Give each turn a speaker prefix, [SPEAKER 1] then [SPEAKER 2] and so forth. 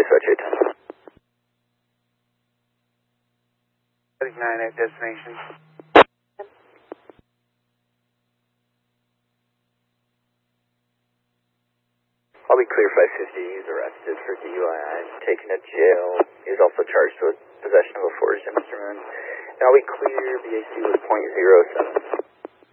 [SPEAKER 1] dispatch 810.
[SPEAKER 2] 9 at destination.
[SPEAKER 1] I'll be clear 550. He's arrested for DUI, taken to jail. He's also charged with possession of a forged instrument. And I'll be clear, the AC was .07.